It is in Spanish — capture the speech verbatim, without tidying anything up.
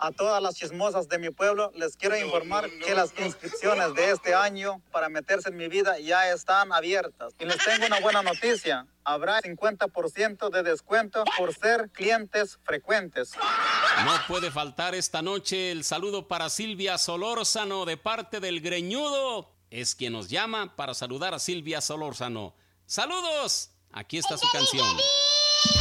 A todas las chismosas de mi pueblo les quiero informar que las inscripciones de este año para meterse en mi vida ya están abiertas. Y les tengo una buena noticia. Habrá cincuenta por ciento de descuento por ser clientes frecuentes. No puede faltar esta noche el saludo para Silvia Solórzano de parte del Greñudo. Es quien nos llama para saludar a Silvia Solórzano. ¡Saludos! Aquí está su canción.